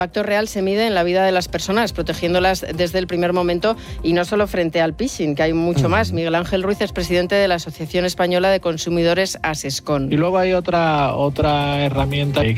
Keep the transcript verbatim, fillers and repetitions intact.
El impacto real se mide en la vida de las personas, protegiéndolas desde el primer momento y no solo frente al phishing, que hay mucho más. Miguel Ángel Ruiz es presidente de la Asociación Española de Consumidores ASESCON. Y luego hay otra, otra herramienta que